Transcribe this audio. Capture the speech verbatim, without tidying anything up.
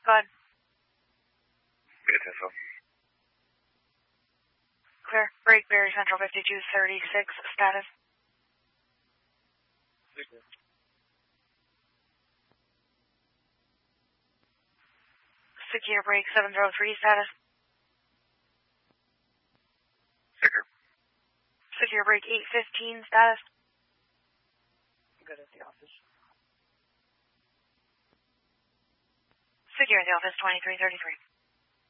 Go ahead. Good info. Clear. Break Berry Central fifty-two thirty-six. Status. Secure. Secure break seven zero three. Status. Secure. Secure break eight fifteen. Status. Good at the office. Secure at the office twenty-three thirty-three.